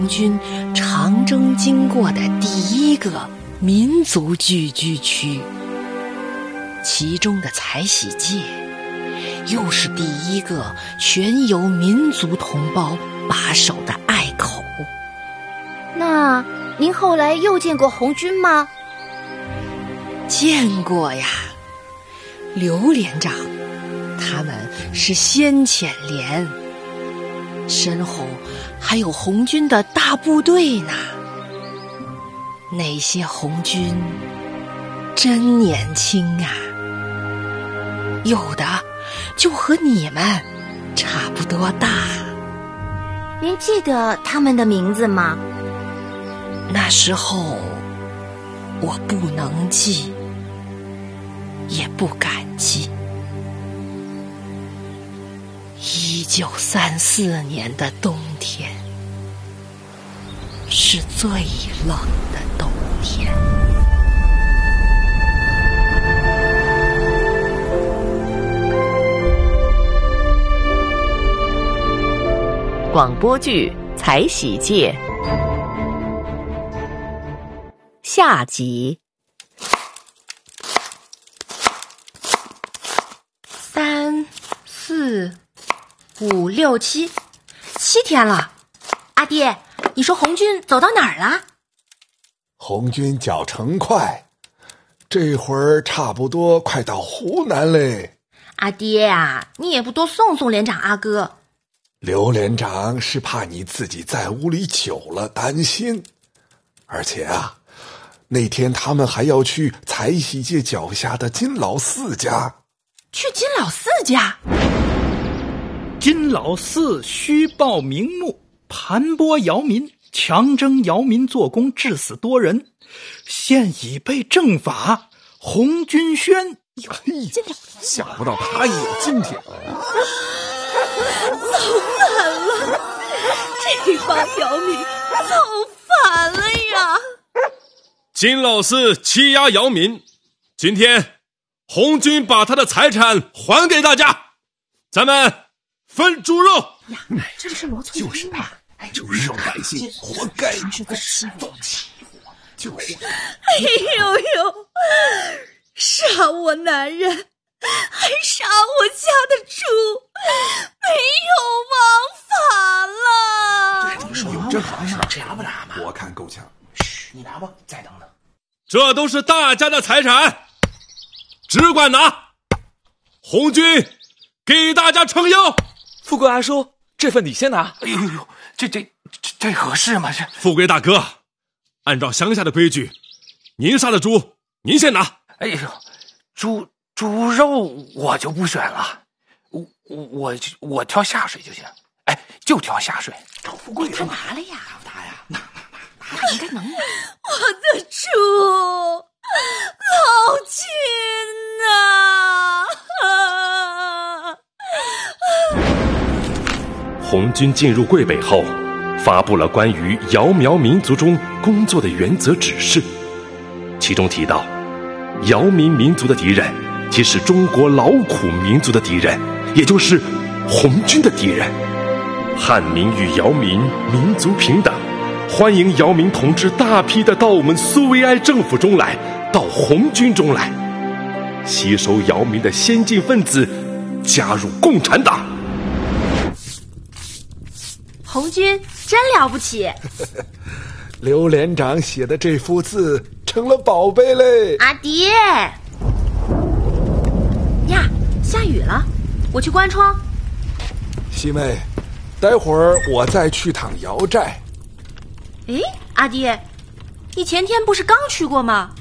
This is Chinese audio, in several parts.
军长征经过的第一个民族聚居区，其中的采喜界又是第一个全由民族同胞把守的隘口。 那您后来又见过红军吗？ 见过呀，刘连长他们是先遣连，身后还有红军的大部队呢。那些红军真年轻啊，有的就和你们差不多大。 您记得他们的名字吗？ 那时候我不能记，也不敢记。1934年的冬天是最冷的冬天。 广播剧《采喜界》下集。 3、4、5、6、7天了。阿爹，你说红军走到哪儿了？ 红军脚程快，这会儿差不多快到湖南嘞。 阿爹啊，你也不多送送连长阿哥。 刘连长是怕你自己在屋里久了担心，而且啊，那天他们还要去采喜界脚下的金老四家。 去金老四家？ 金老四虚报名目，盘剥姚民，强征姚民做工，致死多人，现已被正法。红军宣。 想不到他也有今天。 造反了！这帮姚民造反了呀！ 金老四欺压姚民，今天红军把他的财产还给大家，咱们分猪肉呀！这不是罗村就是他，就是让百姓活该，放弃我，就是。 哎呦呦，杀我男人，还杀我家的猪，没有王法了！ 有这好事， 拿不拿嘛？ 我看够呛。 嘘，你拿吧，再等等。 这都是大家的财产，只管拿。红军给大家撑腰。 富贵阿叔，这份你先拿。 哎呦呦，这合适吗？这富贵大哥，按照乡下的规矩，您杀的猪您先拿。 哎呦，猪肉我就不选了，我挑下水就行。哎，就挑下水。 赵富贵他拿了呀， 拿呀，拿他应该能拿。 我的猪，老亲呐！ 红军进入桂北后，发布了关于姚苗民族中工作的原则指示，其中提到，姚民民族的敌人即是中国劳苦民族的敌人，也就是红军的敌人。汉民与姚民民族平等，欢迎姚民同志大批的到我们苏维埃政府中来，到红军中来，吸收姚民的先进分子，加入共产党。 红军真了不起。 刘连长写的这幅字成了宝贝嘞。 阿爹呀，下雨了，我去关窗。 西妹，待会儿我再去趟姚寨。 诶，阿爹，你前天不是刚去过吗？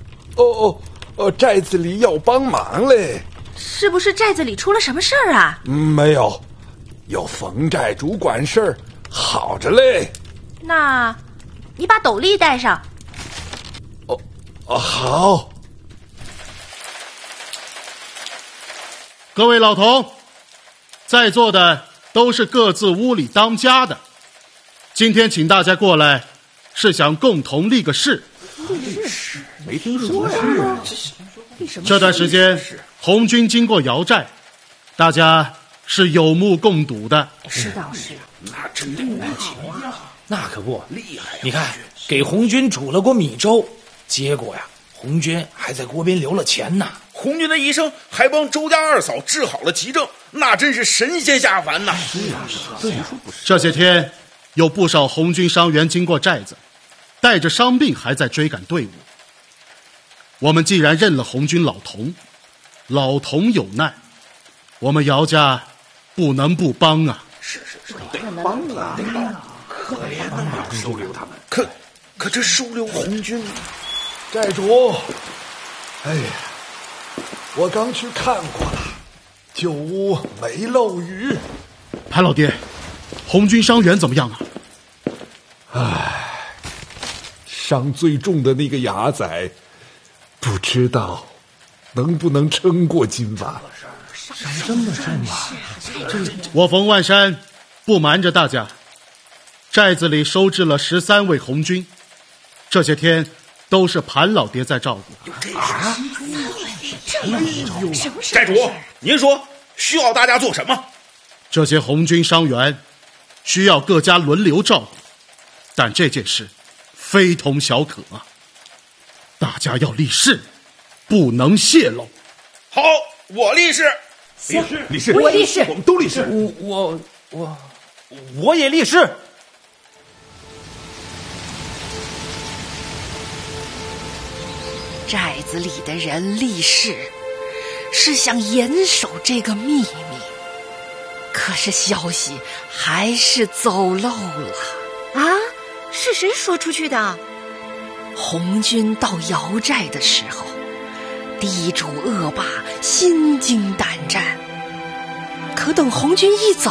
寨子里要帮忙嘞。 是不是寨子里出了什么事儿啊？ 没有，有冯寨主管事儿，好着嘞。 那你把斗笠带上。 好。 各位老同，在座的都是各自屋里当家的，今天请大家过来，是想共同立个誓。 立誓？没听说呀。 这段时间红军经过姚寨，大家是有目共睹的。 是，那真对不起啊。 那可不厉害。你看，给红军煮了锅米粥，结果呀，红军还在锅边留了钱呢。 红军的医生还帮周家二嫂治好了急症，那真是神仙下凡呐！ 这些天，有不少红军伤员经过寨子，带着伤病还在追赶队伍。我们既然认了红军老童，老童有难，我们姚家不能不帮啊！ 是，得帮啊！可怜啊，收留他们。可这收留红军， 寨主，哎呀，我刚去看过了，旧屋没漏雨。 潘老爹，红军伤员怎么样啊？ 唉，伤最重的那个牙仔，不知道能不能撑过今晚。 伤这么重啊！ 我冯万山不瞒着大家，寨子里收治了13位红军，这些天都是潘老爹在照顾。 寨主，您说需要大家做什么？ 这些红军伤员需要各家轮流照顾，但这件事非同小可啊！大家要立誓，不能泄露。 好，我立誓。 立誓， 我立誓， 我们都立誓。 我也立誓。 寨子里的人立誓，是想严守这个秘密，可是消息还是走漏了。 啊，是谁说出去的？ 红军到姚寨的时候，地主恶霸心惊胆战，可等红军一走，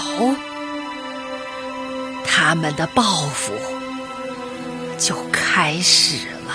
他们的报复就开始了。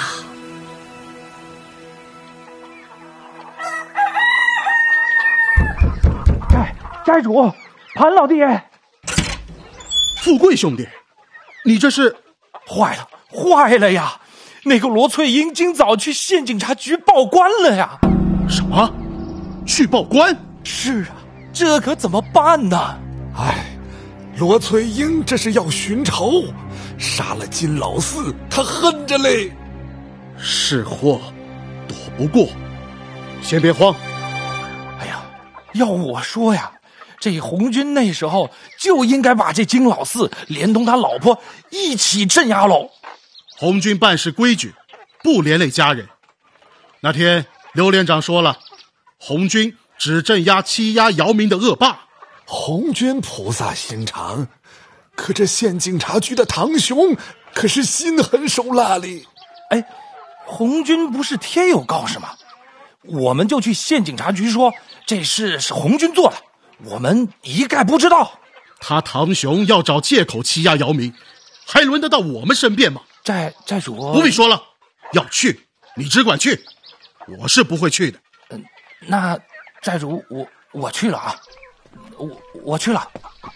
寨主，潘老爹， 富贵兄弟，你这是坏了呀！那个罗翠英今早去县警察局报官了呀！ 什么？去报官？ 是啊，这可怎么办呢？ 哎，罗翠英这是要寻仇，杀了金老四，他恨着嘞。 是祸躲不过，先别慌。 哎呀，要我说呀，这红军那时候就应该把这金老四连同他老婆一起镇压喽。 红军办事规矩，不连累家人。那天刘连长说了，红军只镇压欺压姚民的恶霸。 红军菩萨心肠，可这县警察局的堂兄可是心狠手辣哩。 哎，红军不是天有告示吗？我们就去县警察局说这事是红军做的，我们一概不知道。 他堂兄要找借口欺压姚民，还轮得到我们申辩吗？ 寨主， 不必说了，要去你只管去，我是不会去的。 那寨主，我去了啊，我去了。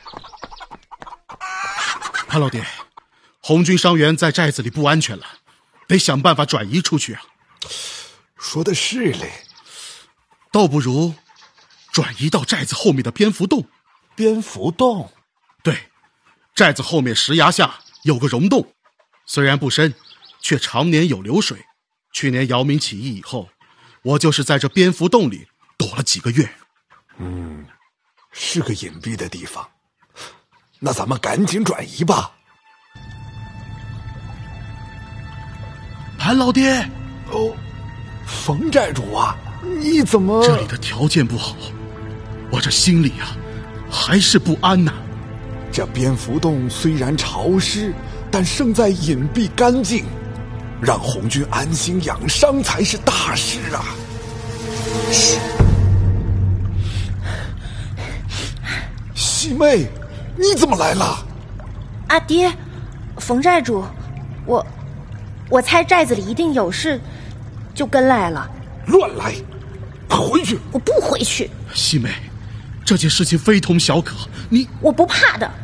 潘老爹，红军伤员在寨子里不安全了，得想办法转移出去啊。 说的是嘞， 倒不如转移到寨子后面的蝙蝠洞。 蝙蝠洞？ 对，寨子后面石崖下有个溶洞，虽然不深，却常年有流水。去年姚民起义以后，我就是在这蝙蝠洞里躲了几个月。 是个隐蔽的地方，那咱们赶紧转移吧。 潘老爹， 哦，冯寨主啊，你怎么？ 这里的条件不好，我这心里啊还是不安呐。 这蝙蝠洞虽然潮湿，但胜在隐蔽干净，让红军安心养伤才是大事啊。是。细妹，你怎么来了？ 阿爹，冯寨主，我猜寨子里一定有事，就跟来了。 乱来，快回去！ 我不回去。 细妹，这件事情非同小可， 我不怕的。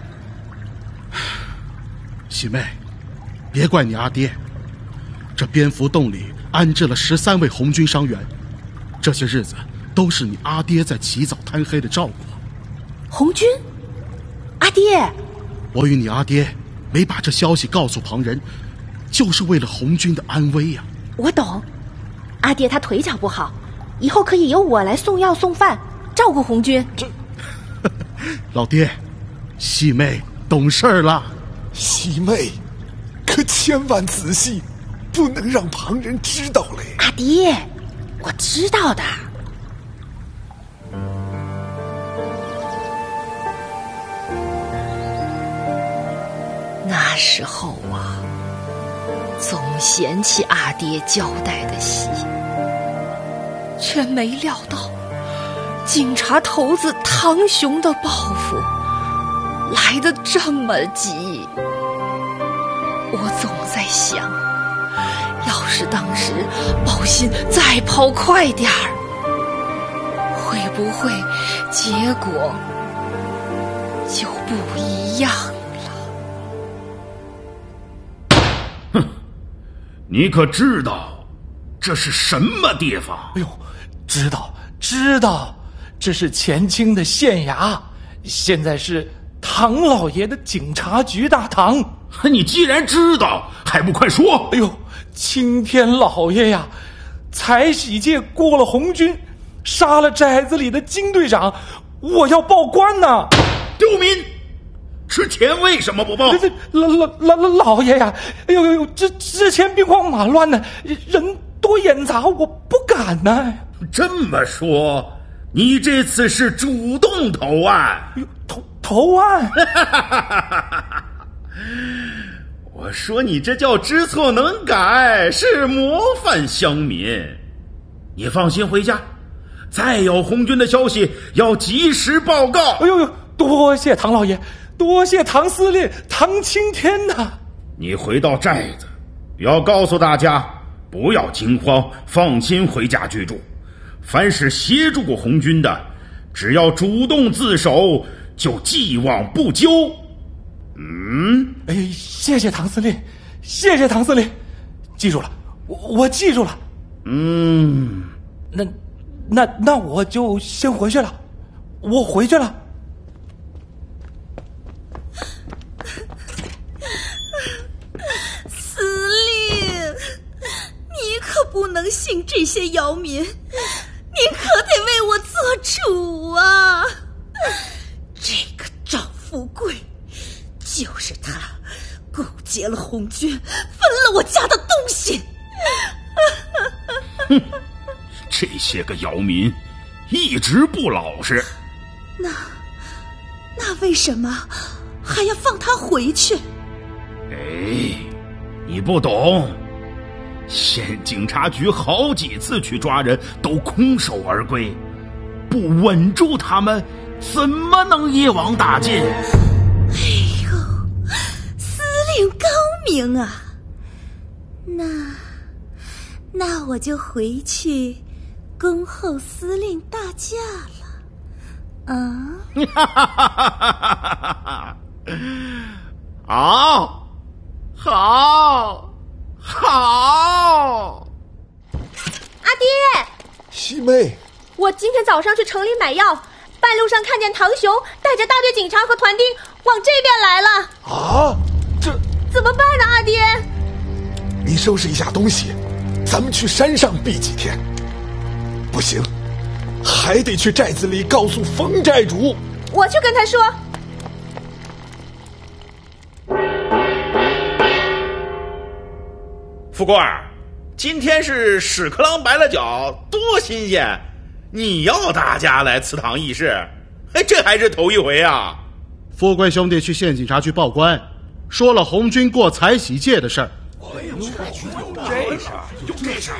细妹，别怪你阿爹，这蝙蝠洞里安置了13位红军伤员，这些日子都是你阿爹在起早贪黑的照顾。 红军？阿爹， 我与你阿爹没把这消息告诉旁人，就是为了红军的安危呀。 我懂，阿爹他腿脚不好，以后可以由我来送药送饭，照顾红军。 老爹，细妹懂事儿了。 细妹，可千万仔细，不能让旁人知道嘞。 阿爹，我知道的。 那时候啊，总嫌弃阿爹交代的细，却没料到警察头子唐雄的报复来得这么急。我总在想，要是当时报信再跑快点儿，会不会结果就不一样了？ 你可知道这是什么地方？ 哎呦，知道，这是前清的县衙，现在是唐老爷的警察局大堂。 你既然知道，还不快说？ 哎呦，青天老爷呀，采喜界过了红军，杀了寨子里的金队长，我要报官呢。 刁民，之前为什么不报？ 老爷呀，哎呦，之前兵荒马乱呢，人多眼杂，我不敢呢。 这么说，你这次是主动投案？ 投案？ 我说你这叫知错能改，是模范乡民。你放心回家，再有红军的消息要及时报告。 哎呦，多谢唐老爷，多谢唐司令，唐青天呐！ 你回到寨子，要告诉大家不要惊慌，放心回家居住。凡是协助过红军的，只要主动自首，就既往不咎。 哎，谢谢唐司令，谢谢唐司令，记住了，我记住了。那我就先回去了，我回去了。 司令，你可不能信这些扰民，你可得为我做主啊！这个赵富贵，就是他勾结了红军，分了我家的东西。 这些个扰民一直不老实。 那为什么还要放他回去？ 你不懂，县警察局好几次去抓人都空手而归，不稳住他们，怎么能一网打尽？ 哎呦，司令高明啊！那我就回去恭候司令大驾了。 好。阿爹， 西妹， 我今天早上去城里买药，半路上看见唐雄带着大队警察和团丁往这边来了。 这怎么办呢？阿爹， 你收拾一下东西，咱们去山上避几天。不行，还得去寨子里告诉冯寨主。 我去跟他说。 富贵儿，今天是屎壳郎白了脚，多新鲜！你要大家来祠堂议事，这还是头一回啊！ 富贵兄弟去县警察局报官，说了红军过采喜界的事儿。 有这事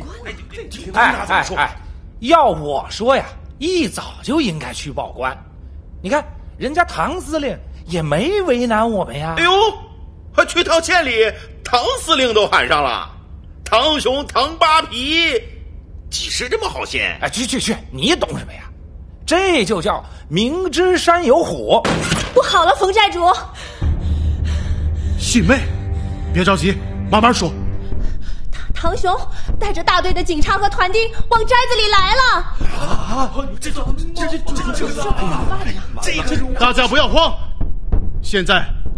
儿！要我说呀，一早就应该去报官。你看，人家唐司令也没为难我们呀。 哎呦，去趟县里，唐司令都喊上了，唐雄、唐扒皮，几时这么好心？ 去，你懂什么呀？这就叫明知山有虎。 不好了，冯寨主！ 信妹，别着急，慢慢说。 唐雄带着大队的警察和团丁往寨子里来了。 大家不要慌，现在